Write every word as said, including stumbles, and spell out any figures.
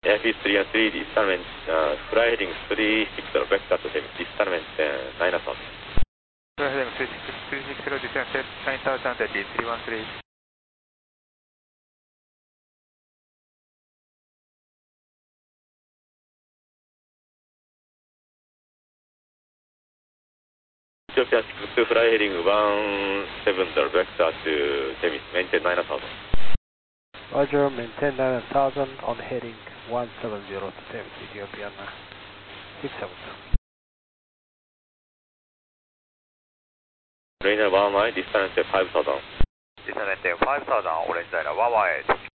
Airfield three one three, distalment, uh, fly heading three six zero, vector to distalment uh, nine thousand. Fly heading three six zero, distalment nine thousand at three one three. Ethiopia six two, fly heading one seven zero, vector to Temis, maintain nine thousand. Roger, maintain nine thousand on heading one seven zero to Temis, Ethiopian six seven two. Rainer one one, distalment five thousand. Distalment five thousand, orange dial one one eight.